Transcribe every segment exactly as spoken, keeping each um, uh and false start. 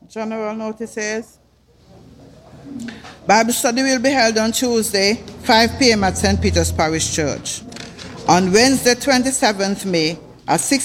General notices. Bible study will be held on Tuesday, five p.m. at Saint Peter's Parish Church. On Wednesday, twenty-seventh May, at six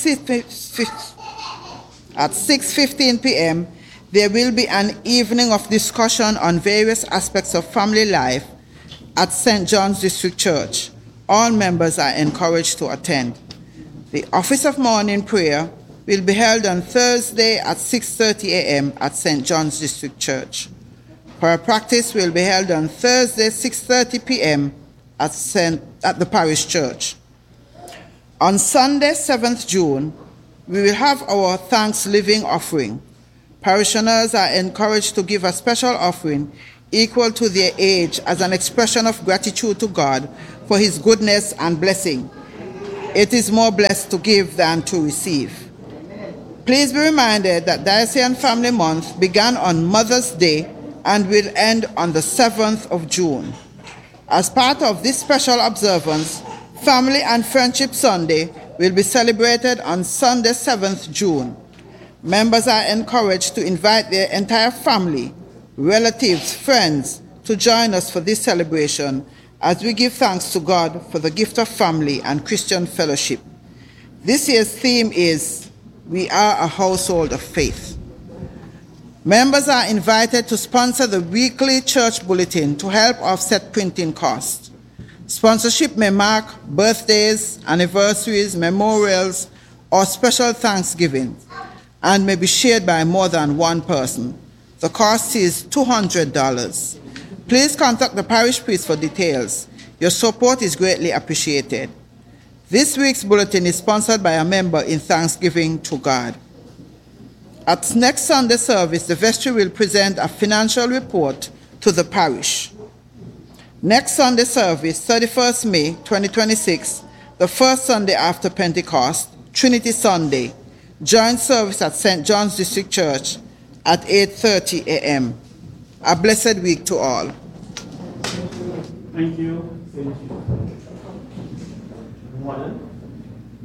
fifteen p.m., there will be an evening of discussion on various aspects of family life at Saint John's District Church. All members are encouraged to attend. The Office of Morning Prayer will be held on Thursday at six thirty a.m. at Saint John's District Church. Prayer practice will be held on Thursday, six thirty p.m. at, Saint, at the Parish Church. On Sunday, seventh June, we will have our Thanksgiving offering. Parishioners are encouraged to give a special offering equal to their age as an expression of gratitude to God for his goodness and blessing. It is more blessed to give than to receive. Please be reminded that Diocesan Family Month began on Mother's Day and will end on the seventh of June. As part of this special observance, Family and Friendship Sunday will be celebrated on Sunday, seventh June. Members are encouraged to invite their entire family, relatives, friends to join us for this celebration as we give thanks to God for the gift of family and Christian fellowship. This year's theme is, We Are a Household of Faith. Members are invited to sponsor the weekly church bulletin to help offset printing costs. Sponsorship may mark birthdays, anniversaries, memorials, or special Thanksgiving, and may be shared by more than one person. The cost is two hundred dollars. Please contact the parish priest for details. Your support is greatly appreciated. This week's bulletin is sponsored by a member in thanksgiving to God. At next Sunday service, the vestry will present a financial report to the parish. Next Sunday service, thirty-first May twenty twenty-six, the first Sunday after Pentecost, Trinity Sunday, joint service at Saint John's District Church at eight thirty a.m. A blessed week to all. Thank you. Thank you. One.